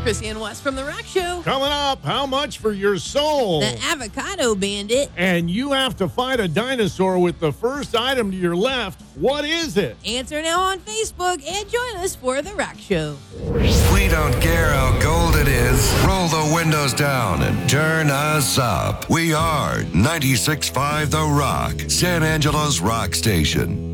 Chrissy and Wes from The Rock Show. Coming up, how much for your soul? The Avocado Bandit. And you have to fight a dinosaur with the first item to your left. What is it? Answer now on Facebook and join us for The Rock Show. We don't care how cold it is. Roll the windows down and turn us up. We are 96.5 The Rock, San Angelo's rock station.